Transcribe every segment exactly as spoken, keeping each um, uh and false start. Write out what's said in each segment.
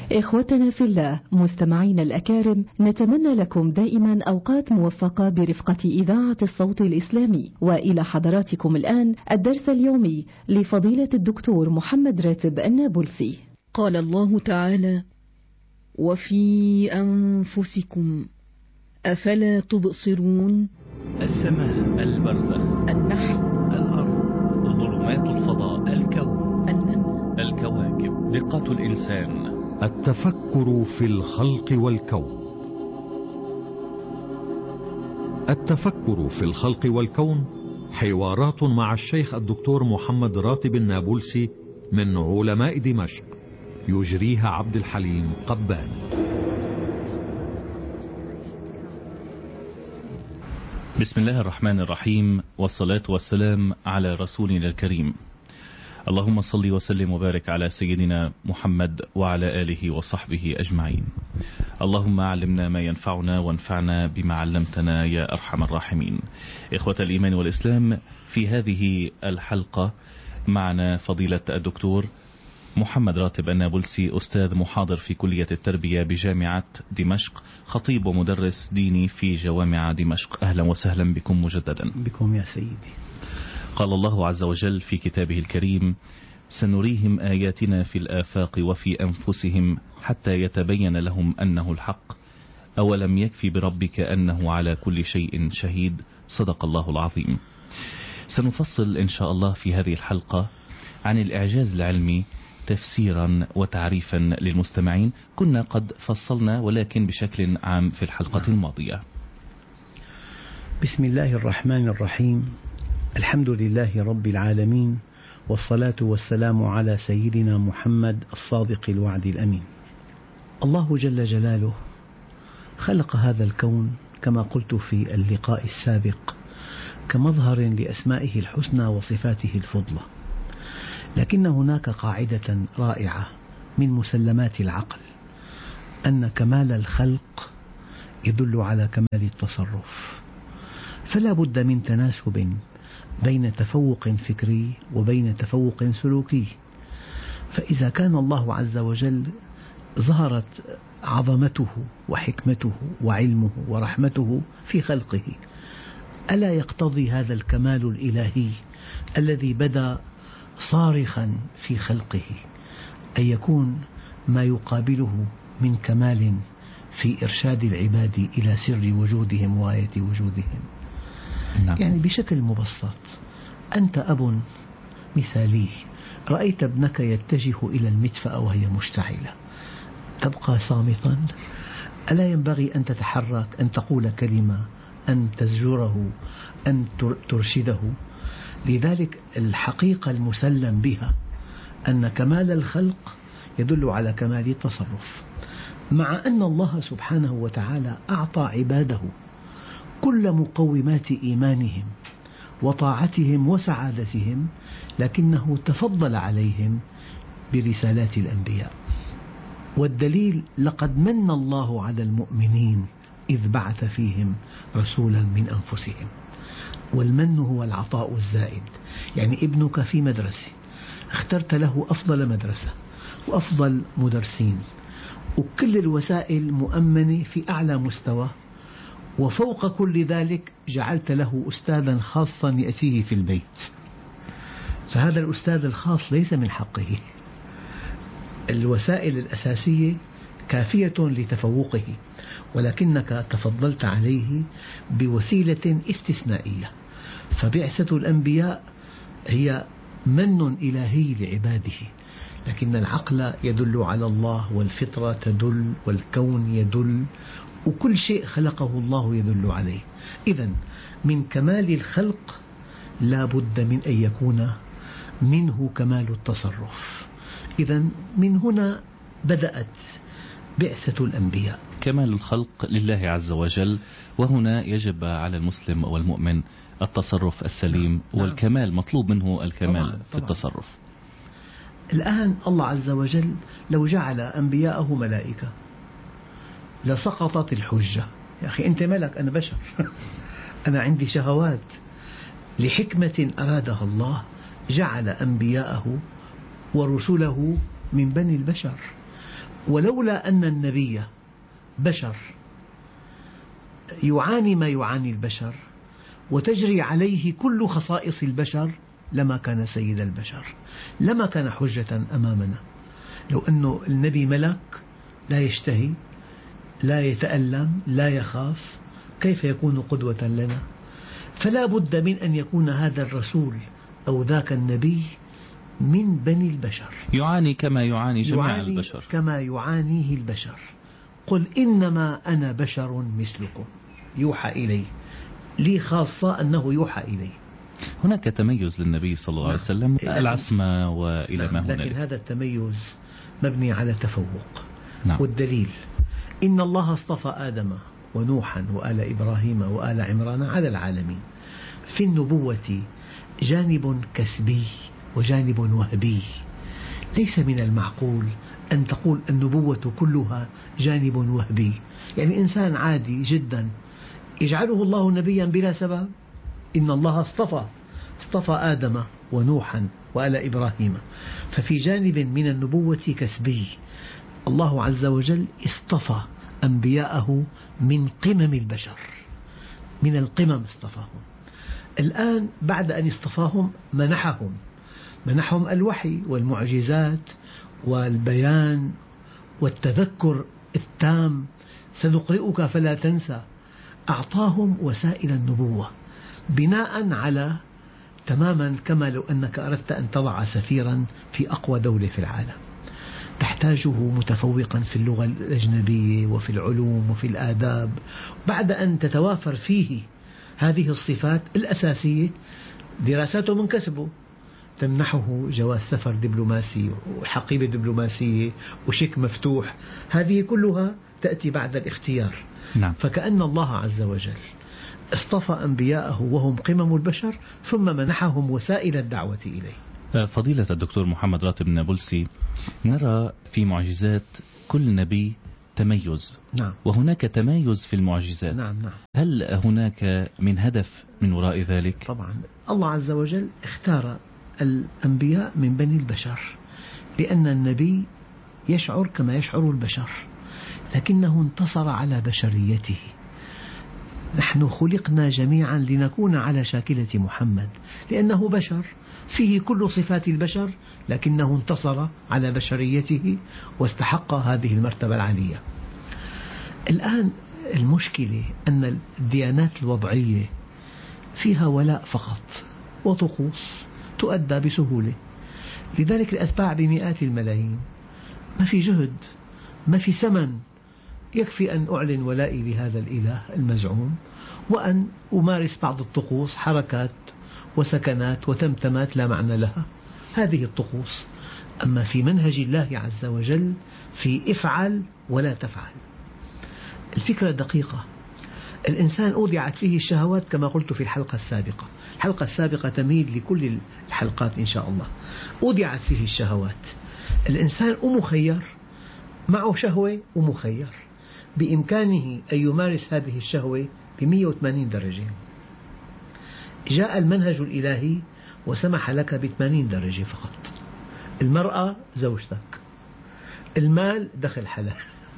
إخوتنا في الله مستمعين الأكارم، نتمنى لكم دائما أوقات موفقة برفقة إذاعة الصوت الإسلامي. وإلى حضراتكم الآن الدرس اليومي لفضيلة الدكتور محمد راتب النابلسي. قال الله تعالى: وفي أنفسكم أفلا تبصرون. السماء، البرزخ، النحل، الأرض، ظلمات الفضاء، الكون، النمل، الكواكب، دقة الإنسان، التفكر في الخلق والكون. التفكر في الخلق والكون حوارات مع الشيخ الدكتور محمد راتب النابلسي من علماء دمشق، يجريها عبد الحليم قبان. بسم الله الرحمن الرحيم، والصلاة والسلام على رسولنا الكريم. اللهم صل وسلم وبارك على سيدنا محمد وعلى آله وصحبه أجمعين. اللهم علمنا ما ينفعنا وانفعنا بما علمتنا يا أرحم الراحمين. إخوة الإيمان والإسلام، في هذه الحلقة معنا فضيلة الدكتور محمد راتب النابلسي، أستاذ محاضر في كلية التربية بجامعة دمشق، خطيب ومدرس ديني في جوامع دمشق. أهلا وسهلا بكم مجددا. بكم يا سيدي. قال الله عز وجل في كتابه الكريم: سنريهم آياتنا في الآفاق وفي أنفسهم حتى يتبين لهم أنه الحق، أولم يكفي بربك أنه على كل شيء شهيد. صدق الله العظيم. سنفصل إن شاء الله في هذه الحلقة عن الإعجاز العلمي تفسيرا وتعريفا للمستمعين. كنا قد فصلنا ولكن بشكل عام في الحلقة الماضية. بسم الله الرحمن الرحيم. الحمد لله رب العالمين، والصلاة والسلام على سيدنا محمد الصادق الوعد الأمين. الله جل جلاله خلق هذا الكون كما قلت في اللقاء السابق كمظهر لأسمائه الحسنى وصفاته الفضلى، لكن هناك قاعدة رائعة من مسلمات العقل، أن كمال الخلق يدل على كمال التصرف، فلا بد من تناسب بين تفوق فكري وبين تفوق سلوكي. فإذا كان الله عز وجل ظهرت عظمته وحكمته وعلمه ورحمته في خلقه، ألا يقتضي هذا الكمال الإلهي الذي بدا صارخا في خلقه أن يكون ما يقابله من كمال في إرشاد العباد إلى سر وجودهم وآية وجودهم؟ نعم. يعني بشكل مبسط، أنت أب مثالي، رأيت ابنك يتجه إلى المدفأة وهي مشتعلة، تبقى صامتا؟ ألا ينبغي أن تتحرك، أن تقول كلمة، أن تزجره، أن ترشده؟ لذلك الحقيقة المسلم بها أن كمال الخلق يدل على كمال التصرف، مع أن الله سبحانه وتعالى أعطى عباده كل مقومات إيمانهم وطاعتهم وسعادتهم، لكنه تفضل عليهم برسالات الأنبياء. والدليل: لقد من الله على المؤمنين إذ بعث فيهم رسولا من أنفسهم. والمن هو العطاء الزائد. يعني ابنك في مدرسة، اخترت له أفضل مدرسة وأفضل مدرسين وكل الوسائل مؤمنة في أعلى مستوى، وفوق كل ذلك جعلت له أستاذا خاصا يأتيه في البيت، فهذا الأستاذ الخاص ليس من حقه. الوسائل الأساسية كافية لتفوقه، ولكنك تفضلت عليه بوسيلة استثنائية. فبعثة الأنبياء هي من إلهي لعباده، لكن العقل يدل على الله، والفطرة تدل، والكون يدل، وكل شيء خلقه الله يدل عليه. إذن من كمال الخلق لا بد من أن يكون منه كمال التصرف. إذن من هنا بدأت بعثة الأنبياء. كمال الخلق لله عز وجل، وهنا يجب على المسلم والمؤمن التصرف السليم، والكمال مطلوب منه الكمال طبعا في طبعا. التصرف. الآن الله عز وجل لو جعل أنبياءه ملائكة لسقطت الحجة. يا أخي أنت ملك، أنا بشر أنا عندي شهوات. لحكمة أرادها الله جعل أنبياءه ورسله من بني البشر، ولولا أن النبي بشر يعاني ما يعاني البشر وتجري عليه كل خصائص البشر لما كان سيد البشر، لما كان حجة أمامنا. لو أن النبي ملك لا يشتهي لا يتألم لا يخاف، كيف يكون قدوة لنا؟ فلا بد من أن يكون هذا الرسول أو ذاك النبي من بني البشر، يعاني كما يعاني جميع يعاني البشر، كما يعانيه البشر. قل إنما أنا بشر مثلكم يوحى إلي، لي خاصة أنه يوحى إلي. هناك تميز للنبي صلى الله عليه وسلم، العصمة وإلى نعم. ما هنالك، لكن هذا التميز مبني على تفوق. نعم. والدليل إن الله اصطفى آدم ونوحا وآل إبراهيم وآل عمران على العالمين. في النبوة جانب كسبي وجانب وهبي. ليس من المعقول أن تقول النبوة كلها جانب وهبي، يعني إنسان عادي جدا يجعله الله نبيا بلا سبب. إن الله اصطفى اصطفى آدم ونوحا وآل إبراهيم، ففي جانب من النبوة كسبي. الله عز وجل اصطفى أنبياءه من قمم البشر، من القمم اصطفاهم. الآن بعد أن اصطفاهم منحهم منحهم الوحي والمعجزات والبيان والتذكر التام، سنقرئك فلا تنسى. أعطاهم وسائل النبوة بناء على تماما كما لو أنك أردت أن تضع سفيرا في أقوى دولة في العالم، تحتاجه متفوقا في اللغة الأجنبية وفي العلوم وفي الآداب. بعد أن تتوافر فيه هذه الصفات الأساسية، دراساته من كسبه تمنحه جواز سفر دبلوماسي وحقيبة دبلوماسية وشيك مفتوح، هذه كلها تأتي بعد الاختيار. نعم. فكأن الله عز وجل اصطفى أنبياءه وهم قمم البشر ثم منحهم وسائل الدعوة إليه. فضيلة الدكتور محمد راتب النابلسي، نرى في معجزات كل نبي تميز. نعم. وهناك تميز في المعجزات. نعم نعم. هل هناك من هدف من وراء ذلك؟ طبعا الله عز وجل اختار الأنبياء من بني البشر لأن النبي يشعر كما يشعر البشر، لكنه انتصر على بشريته. نحن خلقنا جميعا لنكون على شاكلة محمد، لأنه بشر فيه كل صفات البشر، لكنه انتصر على بشريته واستحق هذه المرتبة العالية. الآن المشكلة أن الديانات الوضعية فيها ولاء فقط وطقوس تؤدى بسهولة، لذلك الأتباع بمئات الملايين، ما في جهد ما في ثمن، يكفي أن أعلن ولائي لهذا الإله المزعوم وأن أمارس بعض الطقوس، حركات وسكنات وتمتمات لا معنى لها، هذه الطقوس. أما في منهج الله عز وجل في افعل ولا تفعل. الفكرة دقيقة. الإنسان أودعت فيه الشهوات كما قلت في الحلقة السابقة، الحلقة السابقة تميل لكل الحلقات إن شاء الله. أودعت فيه الشهوات. الإنسان مخير، معه شهوة ومخير، بإمكانه أن يمارس هذه الشهوة بمئة وثمانين درجة. جاء المنهج الإلهي وسمح لك بثمانين درجة فقط. المرأة زوجتك، المال دخل حلال.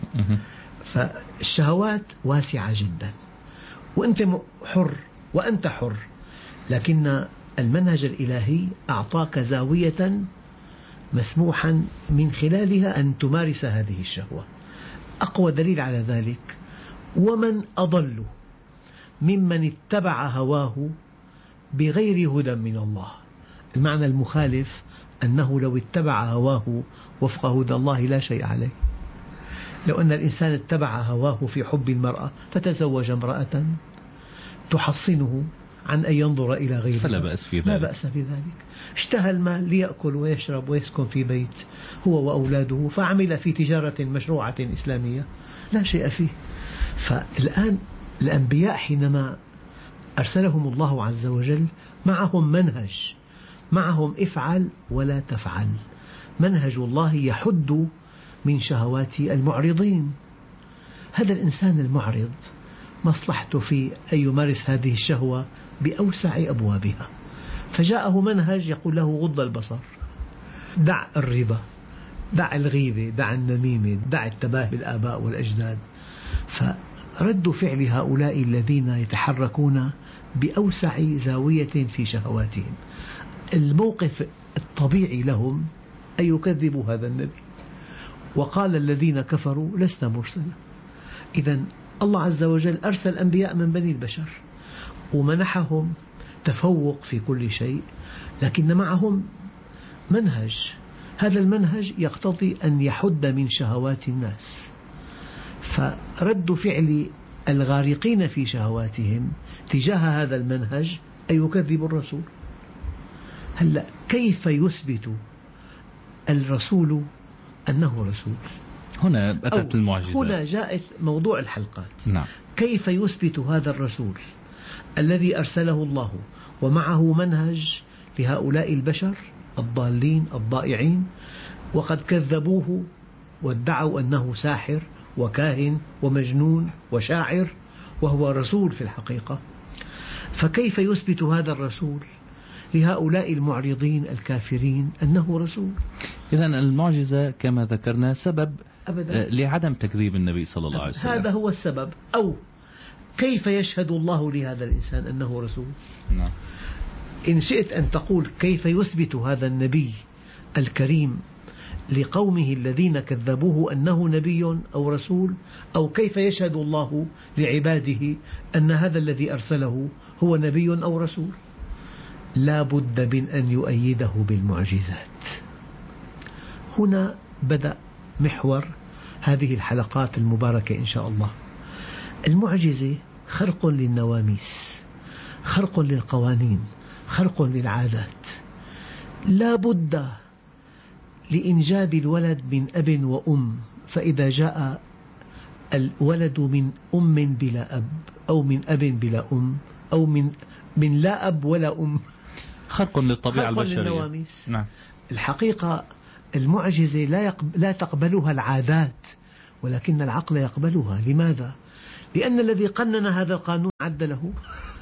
فالشهوات واسعة جدا وأنت حر وأنت حر، لكن المنهج الإلهي أعطاك زاوية مسموحا من خلالها أن تمارس هذه الشهوة. أقوى دليل على ذلك: ومن أضل ممن اتبع هواه بغير هدى من الله. المعنى المخالف أنه لو اتبع هواه وفق هدى الله لا شيء عليه. لو أن الإنسان اتبع هواه في حب المرأة فتزوج امرأة تحصنه عن أن ينظر إلى غيرها فلا بأس في ذلك. لا بأس في ذلك. اشتهى المال ليأكل ويشرب ويسكن في بيت هو وأولاده، فعمل في تجارة مشروعة إسلامية لا شيء فيه. فالآن الأنبياء حينما أرسلهم الله عز وجل معهم منهج، معهم افعل ولا تفعل. منهج الله يحد من شهوات المعرضين. هذا الإنسان المعرض مصلحته في أن يمارس هذه الشهوة بأوسع أبوابها، فجاءه منهج يقول له غض البصر، دع الربا، دع الغيبة، دع النميمة، دع التباهي بالآباء والأجداد. فرد فعل هؤلاء الذين يتحركون بأوسع زاوية في شهواتهم، الموقف الطبيعي لهم أن يكذبوا هذا النبي. وقال الذين كفروا لسنا مرسلا. إذن الله عز وجل أرسل أنبياء من بني البشر ومنحهم تفوق في كل شيء، لكن معهم منهج، هذا المنهج يقتضي أن يحد من شهوات الناس. فرد فعل الغارقين في شهواتهم تجاه هذا المنهج أن يكذبوا الرسول. هلأ كيف يثبت الرسول أنه رسول؟ هنا أتت المعجزات. هنا جاءت موضوع الحلقات. نعم. كيف يثبت هذا الرسول الذي أرسله الله ومعه منهج لهؤلاء البشر الضالين الضائعين، وقد كذبوه وادعوا أنه ساحر وكاهن ومجنون وشاعر وهو رسول في الحقيقة؟ فكيف يثبت هذا الرسول لهؤلاء المعرضين الكافرين أنه رسول؟ إذن المعجزة كما ذكرنا سبب أبداً لعدم تكذيب النبي صلى الله عليه وسلم. هذا هو السبب. أو كيف يشهد الله لهذا الإنسان أنه رسول؟ نعم. إن شئت أن تقول كيف يثبت هذا النبي الكريم لقومه الذين كذبوه أنه نبي أو رسول، أو كيف يشهد الله لعباده أن هذا الذي أرسله هو نبي أو رسول، لا بد من أن يؤيده بالمعجزات. هنا بدأ محور هذه الحلقات المباركة إن شاء الله. المعجزة خرق للنواميس، خرق للقوانين، خرق للعادات. لا بد لإنجاب الولد من أب وأم، فإذا جاء الولد من أم بلا أب أو من أب بلا أم أو من من لا أب ولا أم، خرق للطبيعة البشرية. للنواميس. نعم. الحقيقة المعجزة لا لا تقبلها العادات، ولكن العقل يقبلها. لماذا؟ لأن الذي قنن هذا القانون عدله،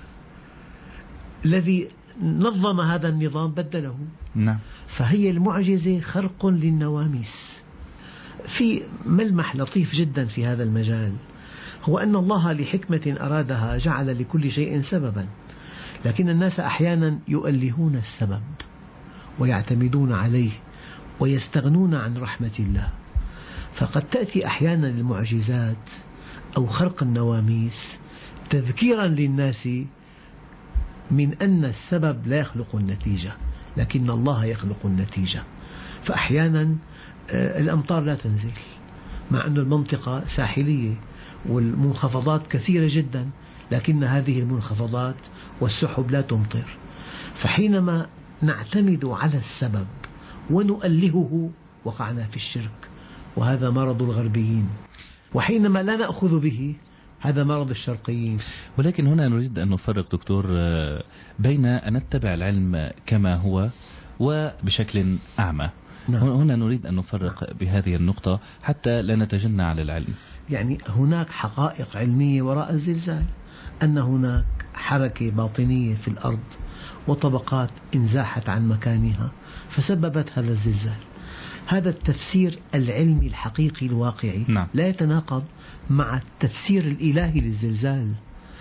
الذي نظم هذا النظام بدله. نعم. فهي المعجزة خرق للنواميس. في ملمح لطيف جدا في هذا المجال، هو أن الله لحكمة أرادها جعل لكل شيء سببا، لكن الناس أحيانا يؤلهون السبب ويعتمدون عليه ويستغنون عن رحمة الله. فقد تأتي أحيانا المعجزات أو خرق النواميس تذكيرا للناس من أن السبب لا يخلق النتيجة، لكن الله يخلق النتيجة. فأحيانا الأمطار لا تنزل مع أن المنطقة ساحلية والمنخفضات كثيرة جدا، لكن هذه المنخفضات والسحب لا تمطر. فحينما نعتمد على السبب ونؤلهه وقعنا في الشرك، وهذا مرض الغربيين. وحينما لا نأخذ به، هذا مرض الشرقيين. ولكن هنا نريد أن نفرق دكتور بين أن نتبع العلم كما هو وبشكل أعمى. نعم. هنا نريد أن نفرق بهذه النقطة حتى لا نتجنى على العلم. يعني هناك حقائق علمية وراء الزلزال، أن هناك حركة باطنية في الأرض وطبقات انزاحت عن مكانها فسببت هذا الزلزال. هذا التفسير العلمي الحقيقي الواقعي. نعم. لا يتناقض مع التفسير الإلهي للزلزال.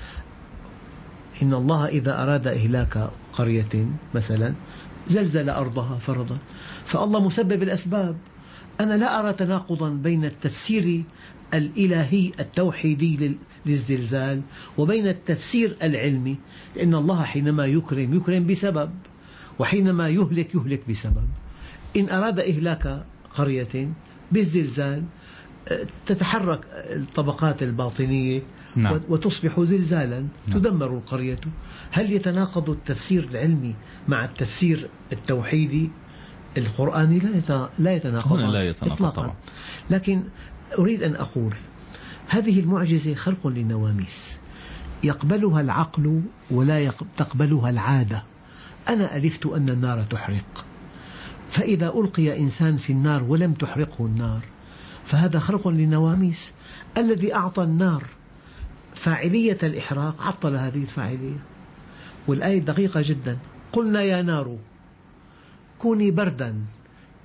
إن الله إذا أراد إهلاك قرية مثلا زلزل أرضها فرضا، فالله مسبب الأسباب. أنا لا أرى تناقضا بين التفسير الإلهي التوحيدي للزلزال وبين التفسير العلمي، لأن الله حينما يكرم يكرم بسبب، وحينما يهلك يهلك بسبب. إن أراد إهلاك قرية بالزلزال تتحرك الطبقات الباطنية. نعم. وتصبح زلزالا. نعم. تدمر القرية. هل يتناقض التفسير العلمي مع التفسير التوحيدي القرآني؟ لا يتناقض. هنا لا يتناقض طبعا. لكن أريد أن أقول هذه المعجزة خلق للنواميس يقبلها العقل ولا تقبلها العادة. أنا ألفت أن النار تحرق، فإذا ألقي إنسان في النار ولم تحرقه النار فهذا خرق للنواميس. الذي أعطى النار فاعلية الإحراق عطل هذه الفاعلية. والآية دقيقة جدا: قلنا يا نار كوني بردا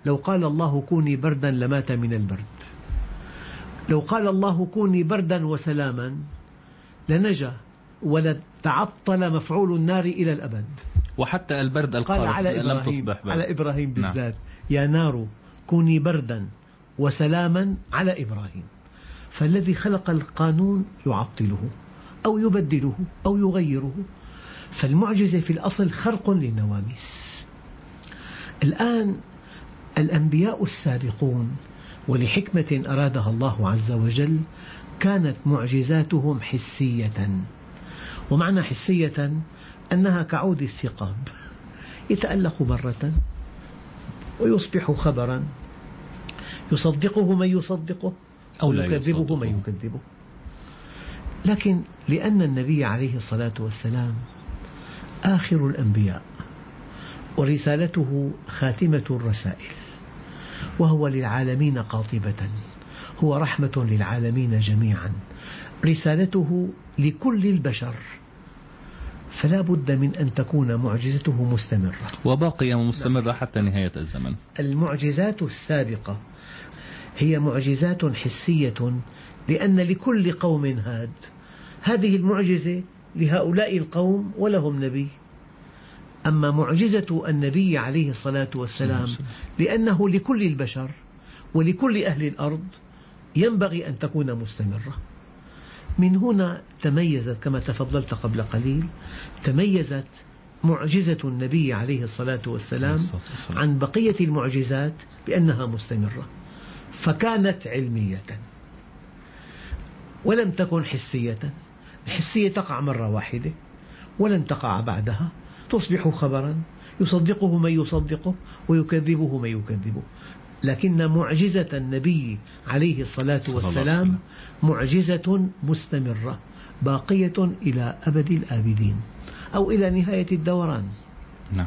لو قال الله كوني بردا لمات من البرد، لو قال الله كوني بردا وسلاما لنجا ولتعطل مفعول النار إلى الأبد. وحتى البرد قال على لم إبراهيم, تصبح برد. على إبراهيم بالذات نعم. يا نار كوني بردا وسلاما على إبراهيم. فالذي خلق القانون يعطله أو يبدله أو يغيره. فالمعجزة في الأصل خرق للنواميس. الآن الأنبياء السابقون ولحكمة أرادها الله عز وجل كانت معجزاتهم حسية. ومعنى حسية أنها كعود الثقاب يتألق مرة ويصبح خبرا يصدقه من يصدقه أو يكذبه من يكذبه. لكن لأن النبي عليه الصلاة والسلام آخر الأنبياء ورسالته خاتمة الرسائل وهو للعالمين قاطبة، هو رحمة للعالمين جميعا، رسالته لكل البشر، فلا بد من أن تكون معجزته مستمرة وباقية ومستمرة حتى نهاية الزمن. المعجزات السابقة هي معجزات حسية لأن لكل قوم هاد. هذه المعجزة لهؤلاء القوم ولهم نبي. أما معجزة النبي عليه الصلاة والسلام لأنه لكل البشر ولكل أهل الأرض ينبغي أن تكون مستمرة. من هنا تميزت كما تفضلت قبل قليل، تميزت معجزة النبي عليه الصلاة والسلام عن بقية المعجزات بأنها مستمرة، فكانت علمية ولم تكن حسية. الحسية تقع مرة واحدة ولن تقع بعدها، تصبح خبرا يصدقه من يصدقه ويكذبه من يكذبه. لكن معجزة النبي عليه الصلاة والسلام معجزة مستمرة باقية إلى أبد الآبدين أو إلى نهاية الدوران. نعم.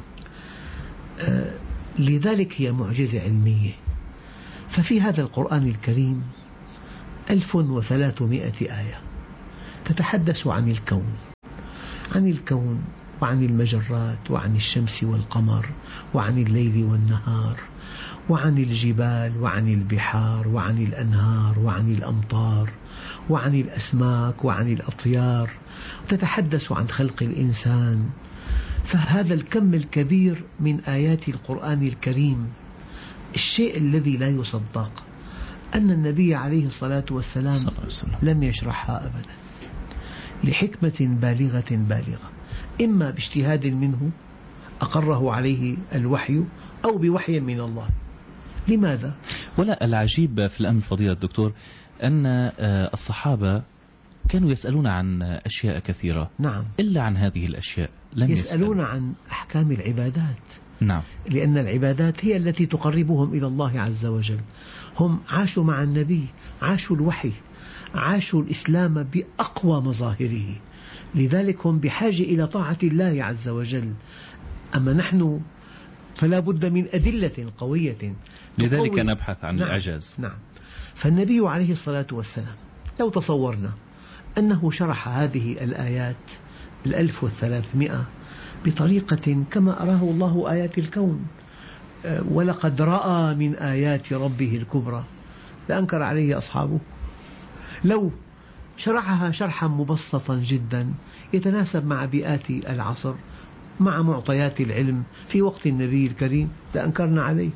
آه لذلك هي معجزة علمية. ففي هذا القرآن الكريم ألف وثلاثمائة آية تتحدث عن الكون، عن الكون وعن المجرات وعن الشمس والقمر وعن الليل والنهار وعن الجبال وعن البحار وعن الأنهار وعن الأمطار وعن الأسماك وعن الأطيار، تتحدث عن خلق الإنسان. فهذا الكم الكبير من آيات القرآن الكريم، الشيء الذي لا يصدق أن النبي عليه الصلاة والسلام لم يشرحها أبدا لحكمة بالغة بالغة، إما باجتهاد منه أقره عليه الوحي أو بوحي من الله. لماذا؟ ولا العجيب في الأمر فضيلة الدكتور أن الصحابة كانوا يسألون عن أشياء كثيرة. نعم. إلا عن هذه الأشياء لم يسألون يسأل. عن أحكام العبادات. نعم. لأن العبادات هي التي تقربهم إلى الله عز وجل. هم عاشوا مع النبي، عاشوا الوحي، عاشوا الإسلام بأقوى مظاهره، لذلك هم بحاجة إلى طاعة الله عز وجل. أما نحن فلا بد من أدلة قوية، لذلك نبحث عن نعم الإعجاز. نعم. فالنبي عليه الصلاة والسلام لو تصورنا أنه شرح هذه الآيات الألف والثلاثمائة بطريقة كما أراه الله آيات الكون، ولقد رأى من آيات ربه الكبرى، لأنكر عليه أصحابه. لو شرحها شرحا مبسطا جدا يتناسب مع بيئات العصر مع معطيات العلم في وقت النبي الكريم لأنكرنا عليه.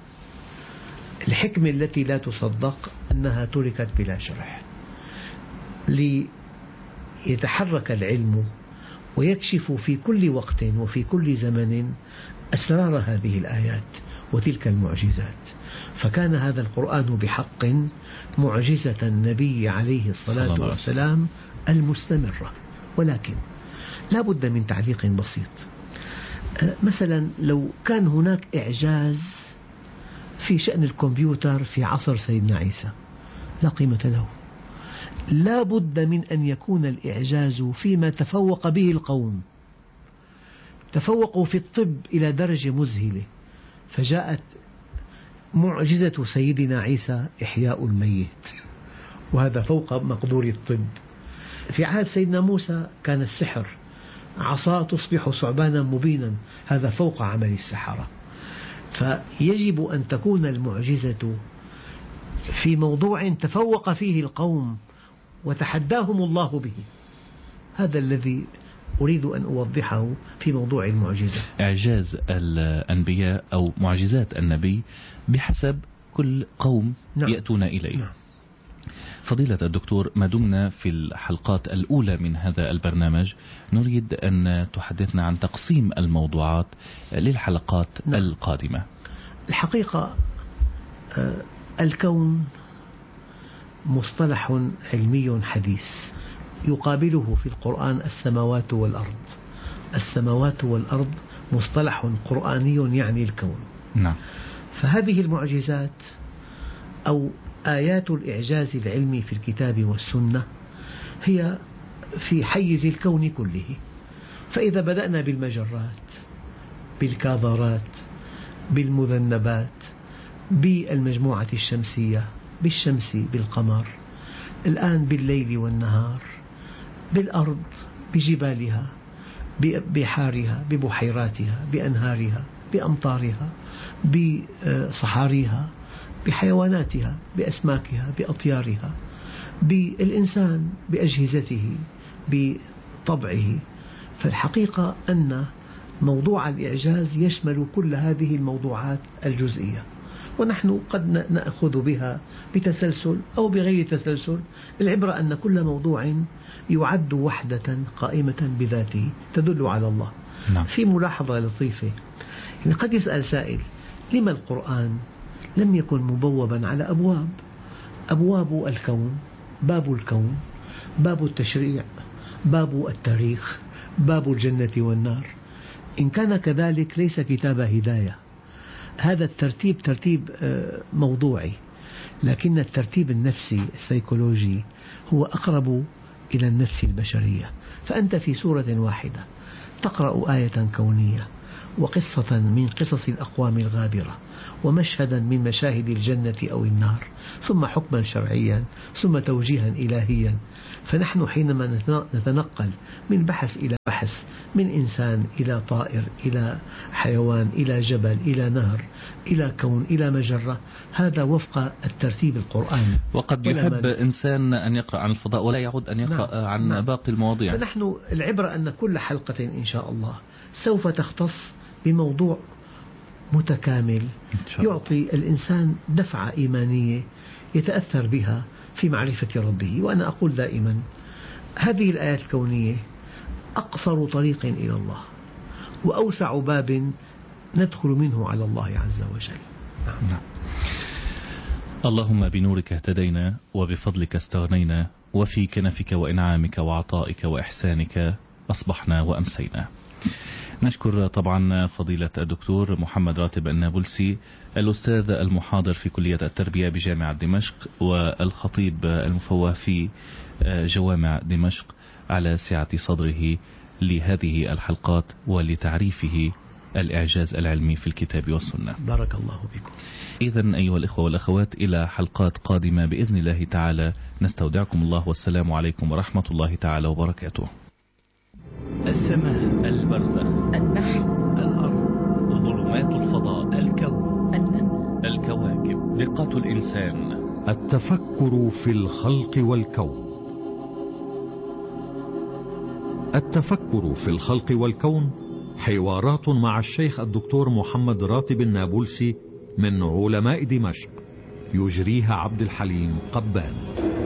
الحكمة التي لا تصدق أنها تركت بلا شرح ليتحرك العلم ويكشف في كل وقت وفي كل زمن أسرار هذه الآيات وتلك المعجزات. فكان هذا القرآن بحق معجزة النبي عليه الصلاة والسلام المستمرة. ولكن لا بد من تعليق بسيط. مثلا لو كان هناك إعجاز في شأن الكمبيوتر في عصر سيدنا عيسى لا قيمة له. لا بد من أن يكون الإعجاز فيما تفوق به القوم. تفوقوا في الطب إلى درجة مذهلة، فجاءت معجزة سيدنا عيسى إحياء الميت، وهذا فوق مقدور الطب. في عهد سيدنا موسى كان السحر، عصا تصبح ثعبانا مبينا، هذا فوق عمل السحرة. فيجب أن تكون المعجزة في موضوع تفوق فيه القوم وتحداهم الله به. هذا الذي أريد أن أوضحه في موضوع المعجزة. إعجاز الأنبياء أو معجزات النبي بحسب كل قوم نعم. يأتون إليه. نعم. فضيلة الدكتور، ما دمنا في الحلقات الأولى من هذا البرنامج نريد أن تحدثنا عن تقسيم الموضوعات للحلقات نعم. القادمة. الحقيقة الكون مصطلح علمي حديث يقابله في القرآن السماوات والأرض. السماوات والأرض مصطلح قرآني يعني الكون. نعم. فهذه المعجزات أو آيات الإعجاز العلمي في الكتاب والسنة هي في حيز الكون كله. فإذا بدأنا بالمجرات، بالكاظرات، بالمذنبات، بالمجموعة الشمسية، بالشمس، بالقمر، الآن بالليل والنهار، بالأرض، بجبالها، ببحارها، ببحيراتها، بأنهارها، بأمطارها، بصحاريها، بحيواناتها، بأسماكها، بأطيارها، بالإنسان، بأجهزته، بطبعه. فالحقيقة أن موضوع الإعجاز يشمل كل هذه الموضوعات الجزئية، ونحن قد نأخذ بها بتسلسل أو بغير تسلسل. العبرة أن كل موضوع يعد وحدة قائمة بذاته تدل على الله. نعم. في ملاحظة لطيفة، يعني قد يسأل سائل: لما القرآن لم يكن مبوبا على أبواب؟ أبواب الكون، باب الكون، باب التشريع، باب التاريخ، باب الجنة والنار. إن كان كذلك ليس كتاب هداية. هذا الترتيب ترتيب موضوعي، لكن الترتيب النفسي السيكولوجي هو أقرب إلى النفس البشرية. فأنت في سورة واحدة تقرأ آية كونية وقصة من قصص الأقوام الغابرة ومشهدا من مشاهد الجنة أو النار، ثم حكما شرعيا، ثم توجيها إلهيا. فنحن حينما نتنقل من بحث إلى بحث، من إنسان إلى طائر إلى حيوان إلى جبل إلى نهر إلى كون إلى مجرة، هذا وفق الترتيب القرآني. وقد يحب إنسان أن يقرأ عن الفضاء ولا يعود أن يقرأ نعم. عن نعم. باقي المواضيع. فنحن العبرة أن كل حلقة إن شاء الله سوف تختص بموضوع متكامل يعطي الإنسان دفعة إيمانية يتأثر بها في معرفة ربه. وأنا أقول دائما هذه الآيات الكونية أقصر طريق إلى الله وأوسع باب ندخل منه على الله عز وجل. نعم. نعم. اللهم بنورك اهتدينا وبفضلك استغنينا وفي كنفك وإنعامك وعطائك وإحسانك أصبحنا وأمسينا. نشكر طبعا فضيلة الدكتور محمد راتب النابلسي، الأستاذ المحاضر في كلية التربية بجامعة دمشق والخطيب المفوه في جوامع دمشق، على سعة صدره لهذه الحلقات ولتعريفه الإعجاز العلمي في الكتاب والسنة. بارك الله بكم. إذن أيها الإخوة والأخوات إلى حلقات قادمة بإذن الله تعالى، نستودعكم الله والسلام عليكم ورحمة الله تعالى وبركاته. السماء، البرزخ، النحل، الأرض، ظلمات الفضاء، الكون، النمل، الكواكب، دقة الإنسان، التفكر في الخلق والكون. التفكر في الخلق والكون حوارات مع الشيخ الدكتور محمد راتب النابلسي من علماء دمشق، يجريها عبد الحليم قبان.